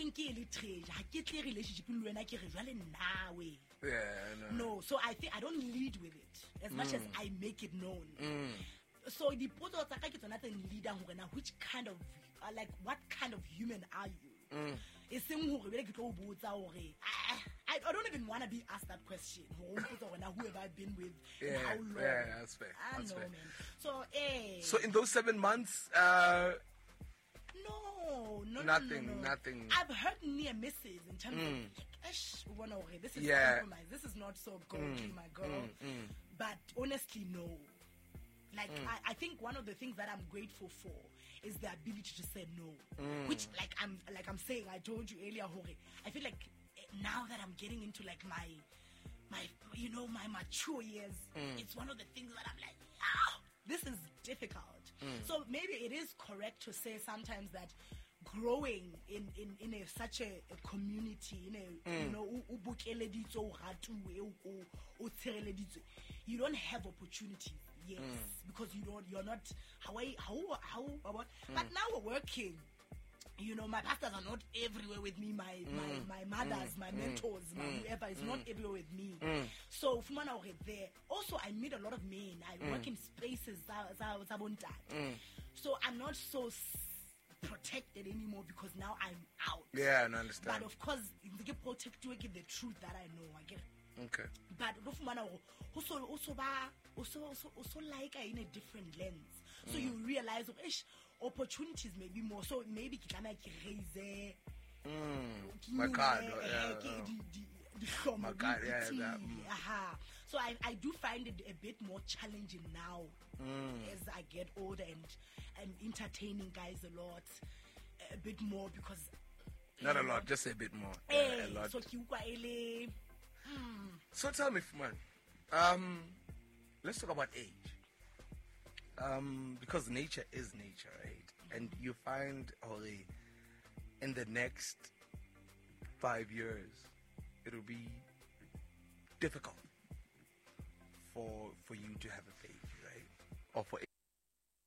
think ke treasure ha ke tle relationship le wena ke re jwale nawe. Yeah, no, so I think I don't lead with it as much as I make it known. So the photo tsa ka ke tsona tse leader hore na which kind of like what kind of human are you? Eseng hore bele ke tlo botsa hore I don't even want to be asked that question. Who have I been with? And how long? Yeah, that's fair. I That's know, fair. man. So, So in those 7 months, no, nothing. I've heard near misses in terms of like, this is compromise. This is not so goldly, my girl. But honestly, no. Like I think one of the things that I'm grateful for is the ability to say no. Which I'm saying, I told you earlier, Hore, I feel like now that I'm getting into like my mature years, it's one of the things that I'm like, this is difficult. So maybe it is correct to say sometimes that growing in such a community, you don't have opportunities. Yes, because you're not how about. But now we're working. My pastors are not everywhere with me. My mothers, my mentors, my whoever is not everywhere with me. So fumana hore there. Also, I meet a lot of men. I work in spaces so I'm not so protected anymore because now I'm out. Yeah, I understand. But of course, if you protect you, I get the truth that I know. I get it. Okay. But also like in a different lens. So you realize opportunities may be more. So maybe my God, So I do find it a bit more challenging now as I get older and I'm entertaining guys a lot, a bit more because not a lot, just a bit more. A lot. So tell me, man, let's talk about age. Because nature is nature, right? And you find, Holly, in the next 5 years, it'll be difficult for you to have a baby, right? Or for